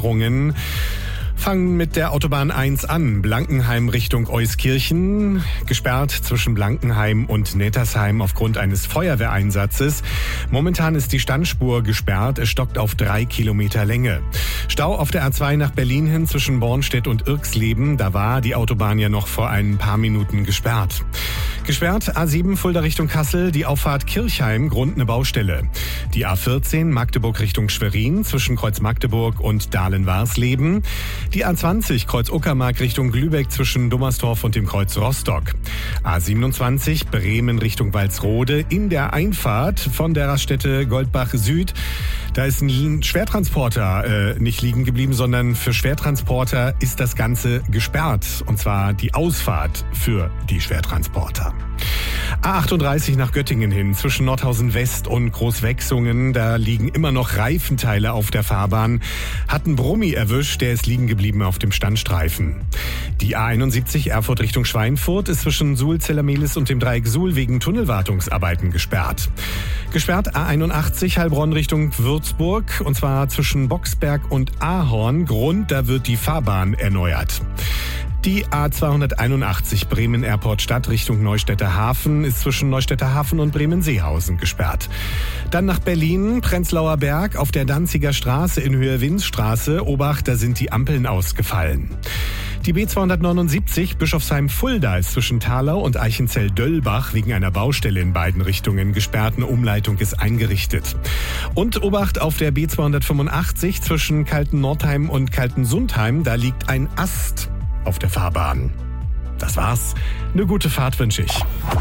Sperrungen. Fangen mit der Autobahn 1 an. Blankenheim Richtung Euskirchen. Gesperrt zwischen Blankenheim und Nettersheim aufgrund eines Feuerwehreinsatzes. Momentan ist die Standspur gesperrt. Es stockt auf 3 Kilometer Länge. Stau auf der A2 nach Berlin hin zwischen Bornstedt und Irxleben. Da war die Autobahn ja noch vor ein paar Minuten gesperrt. Gesperrt A7 Fulda Richtung Kassel. Die Auffahrt Kirchheim, Grund eine Baustelle. Die A14 Magdeburg Richtung Schwerin zwischen Kreuz Magdeburg und Dahlen-Warsleben. Die A20 Kreuz Uckermark Richtung Lübeck zwischen Dummersdorf und dem Kreuz Rostock. A27 Bremen Richtung Walsrode in der Einfahrt von der Raststätte Goldbach Süd. Da ist ein Schwertransporter nicht liegen geblieben, sondern für Schwertransporter ist das Ganze gesperrt. Und zwar die Ausfahrt für die Schwertransporter. A38 nach Göttingen hin zwischen Nordhausen West und Großwechsungen. Da liegen immer noch Reifenteile auf der Fahrbahn. Hat ein Brummi erwischt, der ist liegen geblieben auf dem Standstreifen. Die A71 Erfurt Richtung Schweinfurt ist zwischen Suhl-Zellermehlis und dem Dreieck Suhl wegen Tunnelwartungsarbeiten gesperrt. Gesperrt A81 Heilbronn Richtung Würzburg und zwar zwischen Boxberg und Ahorn. Grund, da wird die Fahrbahn erneuert. Die A281 Bremen Airport Stadt Richtung Neustädter Hafen ist zwischen Neustädter Hafen und Bremen-Seehausen gesperrt. Dann nach Berlin, Prenzlauer Berg auf der Danziger Straße in Höhe Winzstraße. Obacht, da sind die Ampeln ausgefallen. Die B279 Bischofsheim-Fulda ist zwischen Thalau und Eichenzell-Döllbach wegen einer Baustelle in beiden Richtungen gesperrt. Eine Umleitung ist eingerichtet. Und Obacht auf der B285 zwischen Kalten-Nordheim und Kalten-Sundheim. Da liegt ein Ast auf der Fahrbahn. Das war's. Eine gute Fahrt wünsche ich.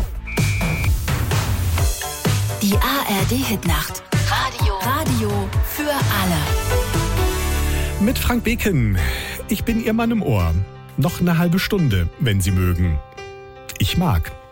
Die ARD-Hitnacht. Radio für alle. Mit Frank Beken. Ich bin Ihr Mann im Ohr. Noch eine halbe Stunde, wenn Sie mögen. Ich mag.